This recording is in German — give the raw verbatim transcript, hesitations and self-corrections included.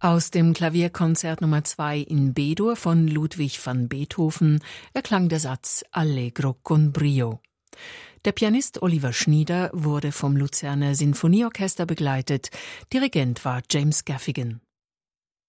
Aus dem Klavierkonzert Nummer zwei in B-Dur von Ludwig van Beethoven erklang der Satz Allegro con brio. Der Pianist Oliver Schnieder wurde vom Luzerner Sinfonieorchester begleitet, Dirigent war James Gaffigan.